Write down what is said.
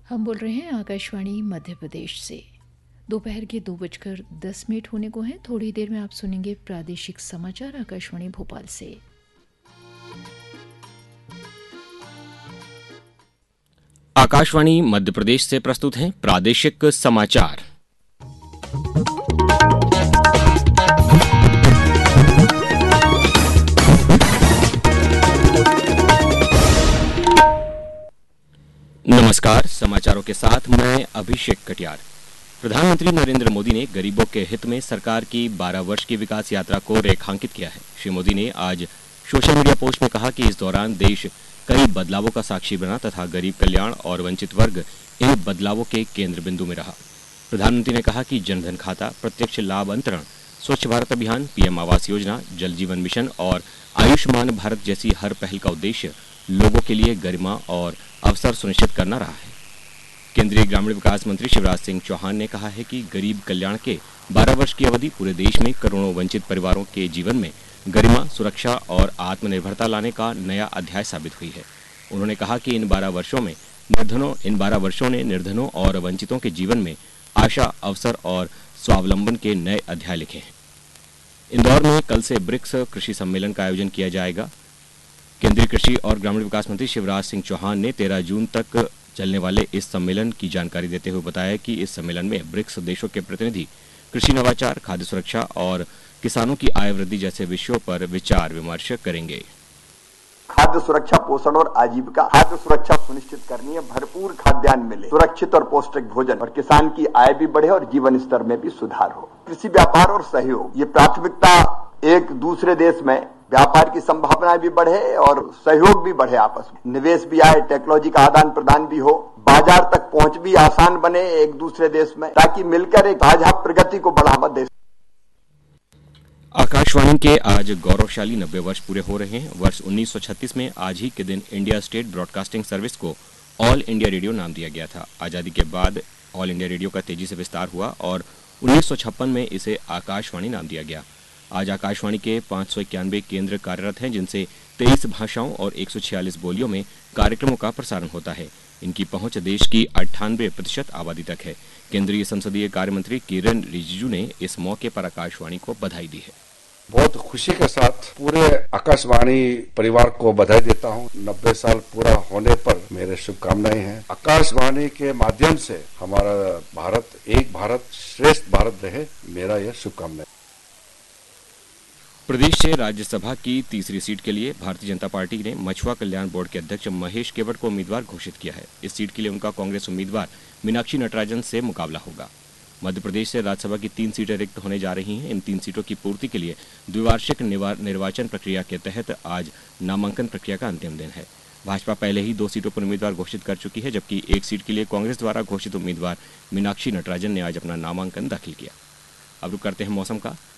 हम बोल रहे हैं आकाशवाणी मध्य प्रदेश से। दोपहर के 2:10 होने को हैं। थोड़ी देर में आप सुनेंगे प्रादेशिक समाचार आकाशवाणी भोपाल से। आकाशवाणी मध्य प्रदेश से प्रस्तुत हैं प्रादेशिक समाचार। नमस्कार, समाचारों के साथ मैं अभिषेक कटियार। प्रधानमंत्री नरेंद्र मोदी ने गरीबों के हित में सरकार की 12 वर्ष की विकास यात्रा को रेखांकित किया है। श्री मोदी ने आज सोशल मीडिया पोस्ट में कहा कि इस दौरान देश कई बदलावों का साक्षी बना तथा गरीब कल्याण और वंचित वर्ग इन बदलावों के केंद्र बिंदु में रहा। प्रधानमंत्री ने कहा कि जनधन खाता, प्रत्यक्ष लाभ अंतरण, स्वच्छ भारत अभियान, पीएम आवास योजना, जल जीवन मिशन और आयुष्मान भारत जैसी हर पहल का उद्देश्य लोगों के लिए गरिमा और अवसर सुनिश्चित करना रहा है। केंद्रीय ग्रामीण विकास मंत्री शिवराज सिंह चौहान ने कहा है कि गरीब कल्याण के 12 वर्ष की अवधि पूरे देश में करोड़ों वंचित परिवारों के जीवन में गरिमा, सुरक्षा और आत्मनिर्भरता लाने का नया अध्याय साबित हुई है। उन्होंने कहा कि इन 12 वर्षों ने निर्धनों और वंचितों के जीवन में आशा, अवसर और स्वावलंबन के नए अध्याय लिखे हैं। इंदौर में कल से ब्रिक्स कृषि सम्मेलन का आयोजन किया जाएगा। केंद्रीय कृषि और ग्रामीण विकास मंत्री शिवराज सिंह चौहान ने 13 जून तक चलने वाले इस सम्मेलन की जानकारी देते हुए बताया कि इस सम्मेलन में ब्रिक्स देशों के प्रतिनिधि कृषि नवाचार, खाद्य सुरक्षा और किसानों की आय वृद्धि जैसे विषयों पर विचार विमर्श करेंगे। खाद्य सुरक्षा, पोषण और आजीविका। खाद्य सुरक्षा सुनिश्चित करनी है, भरपूर खाद्यान्न मिले, सुरक्षित और पौष्टिक भोजन और किसान की आय भी बढ़े और जीवन स्तर में भी सुधार हो। कृषि व्यापार और सहयोग, ये प्राथमिकता एक दूसरे देश में व्यापार की संभावनाएं भी बढ़े और सहयोग भी बढ़े, आपस में निवेश भी आए, टेक्नोलॉजी का आदान प्रदान भी हो, बाजार तक पहुंच भी आसान बने एक दूसरे देश में, ताकि मिलकर एक साझा प्रगति को बढ़ावा दे। आकाशवाणी के आज गौरवशाली 90 वर्ष पूरे हो रहे हैं। वर्ष 1936 में आज ही के दिन इंडिया स्टेट ब्रॉडकास्टिंग सर्विस को ऑल इंडिया रेडियो नाम दिया गया था। आजादी के बाद ऑल इंडिया रेडियो का तेजी से विस्तार हुआ और 1956 में इसे आकाशवाणी नाम दिया गया। आज आकाशवाणी के 591 केंद्र कार्यरत हैं, जिनसे 23 भाषाओं और 146 बोलियों में कार्यक्रमों का प्रसारण होता है। इनकी पहुंच देश की 98% आबादी तक है। केंद्रीय संसदीय कार्य मंत्री किरेन रिजिजू ने इस मौके पर आकाशवाणी को बधाई दी है। बहुत खुशी के साथ पूरे आकाशवाणी परिवार को बधाई देता हूं। 90 साल पूरा होने पर मेरे शुभकामनाएं हैं। आकाशवाणी के माध्यम से हमारा भारत एक भारत श्रेष्ठ भारत रहे, मेरा यह शुभकामनाएं। प्रदेश से राज्यसभा की तीसरी सीट के लिए भारतीय जनता पार्टी ने मछुआ कल्याण बोर्ड के अध्यक्ष महेश केवट को उम्मीदवार घोषित किया है। इस सीट के लिए उनका कांग्रेस उम्मीदवार मीनाक्षी नटराजन से मुकाबला होगा। मध्य प्रदेश से राज्यसभा की 3 सीटें रिक्त होने जा रही हैं। इन 3 सीटों की पूर्ति के लिए द्विवार्षिक निर्वाचन प्रक्रिया के तहत आज नामांकन प्रक्रिया का अंतिम दिन है। भाजपा पहले ही 2 सीटों पर उम्मीदवार घोषित कर चुकी है, जबकि 1 सीट के लिए कांग्रेस द्वारा घोषित उम्मीदवार मीनाक्षी नटराजन ने आज अपना नामांकन दाखिल किया। अब रुक करते हैं मौसम का।